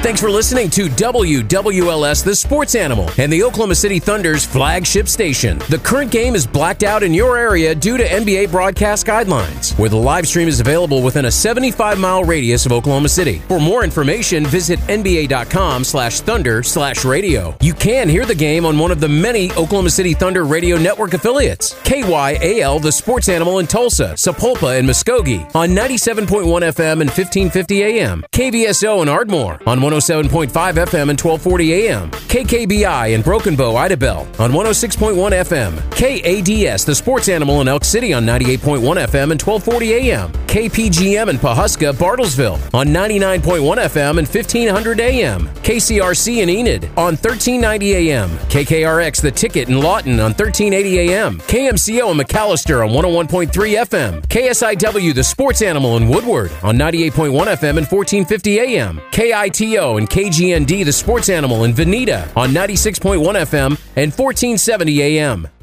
Thanks for listening to WWLS The Sports Animal and the Oklahoma City Thunder's flagship station. The current game is blacked out in your area due to NBA broadcast guidelines, where the live stream is available within a 75-mile radius of Oklahoma City. For more information, visit nba.com/thunder/radio. You can hear the game on one of the many Oklahoma City Thunder radio network affiliates. KYAL The Sports Animal in Tulsa, Sapulpa, and Muskogee on 97.1 FM and 1550 AM. KVSO in Ardmore on 107.5 FM and 1240 AM. KKBI in Broken Bow, Idabel on 106.1 FM. KADS The Sports Animal in Elk City on 98.1 FM and 1240 AM. KPGM in Pawhuska, Bartlesville on 99.1 FM and 1500 AM. KCRC in Enid on 1390 AM. KKRX The Ticket in Lawton on 1380 AM. KMCO in McAllister on 101.3 FM. KSIW The Sports Animal in Woodward on 98.1 FM and 1450 AM. KITO and KGND The Sports Animal in Veneta on 96.1 FM and 1470 AM.